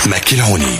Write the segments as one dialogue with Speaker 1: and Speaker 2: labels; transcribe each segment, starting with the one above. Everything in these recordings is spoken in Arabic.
Speaker 1: مكي الهوني.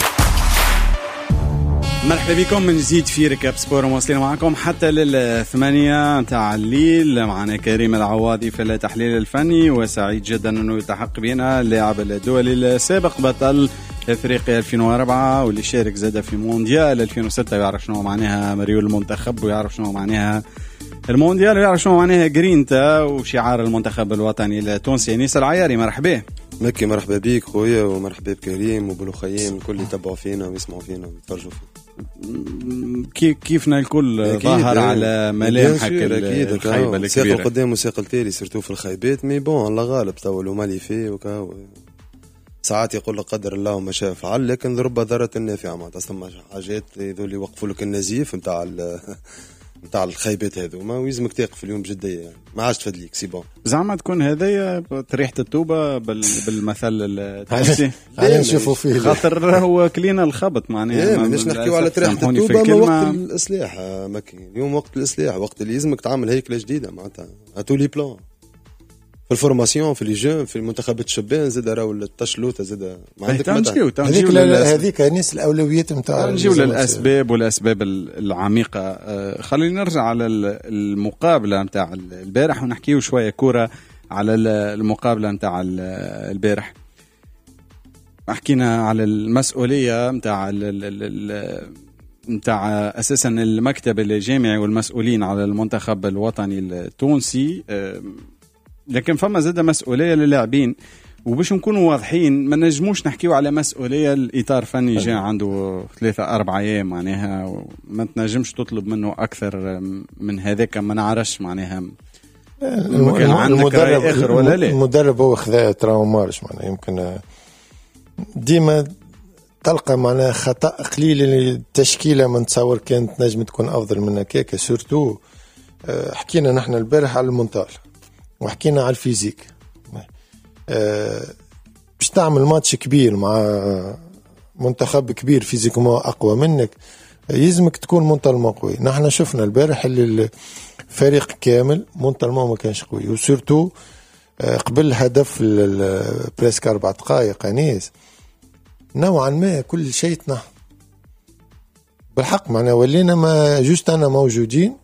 Speaker 2: مرحبا بكم من جديد في ركاب سبور، ومواصلين معكم حتى لل8 متاع الليل. معنا كريم العواضي في التحليل الفني، وسعيد جدا انه يلتحق بنا اللاعب الدولي السابق بطل افريقيا 2004 واللي شارك زاد في مونديال 2006، ويعرف شنو معناها مريول المنتخب، ويعرف شنو معناها المونديال، ويعرف شنو معناها جرينتا وشعار المنتخب الوطني التونسي. انيس العياري، مرحبا
Speaker 3: مكي. مرحبا بيك خويا، ومرحبا بكريم وبالخيم الكل يتبعوا فينا ويسمعوا فينا ويتفرجوا فينا.
Speaker 2: كيفنا الكل ظاهر على ملامحك الخيبة الكبيرة،
Speaker 3: ساقل قدام وساقل تالي سيرتو في الخيبات. مي بون الله غالب، تو مالي فيه وكا ساعات يقول لك قدر الله وما شاء فعل، لكن رب ضرة النافعة. معناتها ثم حاجات ذولي يوقفوا لك النزيف نتاع الخيبات هذوما، ويلزمك تقف اليوم بجدية، يعني ما عادش تفدليك سي بون.
Speaker 2: زعما تكون هذايا ريحة التوبة بالمثل التونسي
Speaker 4: نشوفوا فيه،
Speaker 2: خاطر هو كلينا الخبط معناها.
Speaker 3: مش نحكيو على ريحة التوبة، ما وقت الإصلاح مكي. اليوم وقت الإصلاح، وقت اللي يلزمك تعمل هيكلة جديدة معناتها أتولي بلان في الفورماسيون، في لي جون، في المنتخبات الشبان، زاد راهو التشلوطه زاد ما عندك
Speaker 4: هذيك ناس الاولويات نتاع.
Speaker 2: نجيو للاسباب والاسباب العميقه. خلينا نرجع على المقابله نتاع البارح ونحكيو شويه كوره على المقابله نتاع البارح. حكينا على المسؤوليه نتاع اساسا المكتب الجامعي والمسؤولين على المنتخب الوطني التونسي، لكن فما زاد مسؤولية للاعبين. وباش نكونوا واضحين، ما نجموش نحكيو على مسؤولية الإطار فني جاء عنده 3-4 أيام، معناها ما تنجمش تطلب منه أكثر من هذاك. ما نعرفش معناها
Speaker 4: المدرب آخر ولا لا. المدرب هو خذا تراومارش، معناها يمكن ديما تلقى معناها خطأ قليل. التشكيلة من تصور كانت نجم تكون أفضل من هكاك. سورتو حكينا نحن البارح على المونتال، وحكينا على الفيزيك. باش تعمل ماتش كبير مع منتخب كبير فيزيكما أقوى منك، يلزمك تكون منتالما قوي. نحن شفنا البارح اللي الفريق كامل منتالما ما كانش قوي، وسورتو قبل الهدف بريسك 4 دقائق انيس نوعا ما كل شيء بالحق معنا ولينا ما جوست أنا موجودين